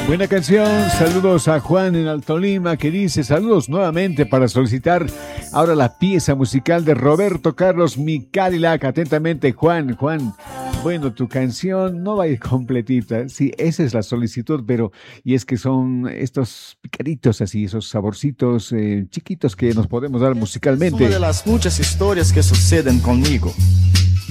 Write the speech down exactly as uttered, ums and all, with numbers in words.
Buena canción, saludos a Juan en Alto Lima que dice saludos nuevamente para solicitar ahora la pieza musical de Roberto Carlos, Mi Cadillac. Atentamente Juan, Juan, bueno, tu canción no va a ir completita, sí, esa es la solicitud, pero y es que son estos picaditos así, esos saborcitos eh, chiquitos que nos podemos dar musicalmente. Una de las muchas historias que suceden conmigo.